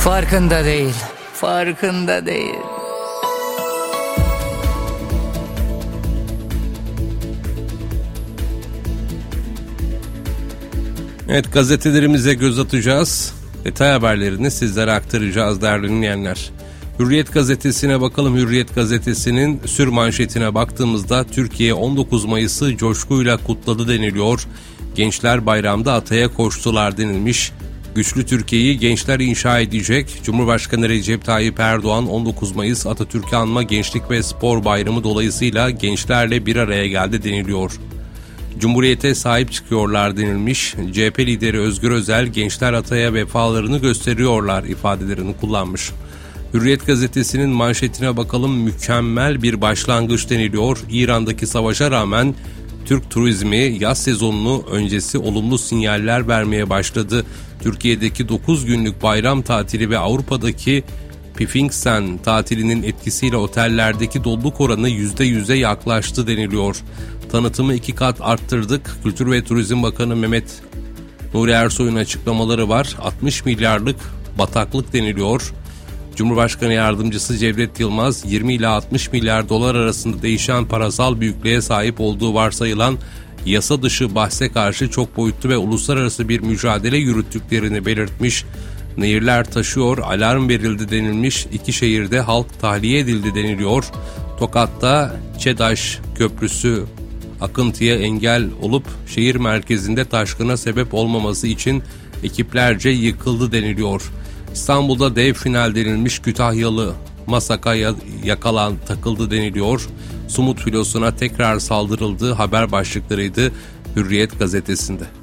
Farkında değil, farkında değil. Evet, gazetelerimize göz atacağız. Detay haberlerini sizlere aktaracağız değerli dinleyenler. Hürriyet gazetesine bakalım. Hürriyet gazetesinin sürmanşetine baktığımızda Türkiye 19 Mayıs'ı coşkuyla kutladı deniliyor. Gençler bayramda ataya koştular denilmiş. Güçlü Türkiye'yi gençler inşa edecek. Cumhurbaşkanı Recep Tayyip Erdoğan 19 Mayıs Atatürk'ü anma Gençlik ve Spor Bayramı dolayısıyla gençlerle bir araya geldi deniliyor. Cumhuriyete sahip çıkıyorlar denilmiş. CHP lideri Özgür Özel gençler ataya vefalarını gösteriyorlar ifadelerini kullanmış. Hürriyet gazetesinin manşetine bakalım. Mükemmel bir başlangıç deniliyor. İran'daki savaşa rağmen Türk turizmi yaz sezonunu öncesi olumlu sinyaller vermeye başladı. Türkiye'deki 9 günlük bayram tatili ve Avrupa'daki Pfingsten tatilinin etkisiyle otellerdeki doluluk oranı %100'e yaklaştı deniliyor. Tanıtımı 2 kat arttırdık. Kültür ve Turizm Bakanı Mehmet Nuri Ersoy'un açıklamaları var. 60 milyarlık bataklık deniliyor. Cumhurbaşkanı Yardımcısı Cevdet Yılmaz 20 ila 60 milyar dolar arasında değişen parasal büyüklüğe sahip olduğu varsayılan yasa dışı bahse karşı çok boyutlu ve uluslararası bir mücadele yürüttüklerini belirtmiş. Nehirler taşıyor, alarm verildi denilmiş. 2 şehirde halk tahliye edildi deniliyor. Tokat'ta ÇEDAŞ Köprüsü akıntıya engel olup şehir merkezinde taşkına sebep olmaması için ekiplerce yıkıldı deniliyor. İstanbul'da dev final denilmiş. Kütahyalı Masaka takıldı deniliyor. Sumut filosuna tekrar saldırıldığı haber başlıklarıydı Hürriyet gazetesinde.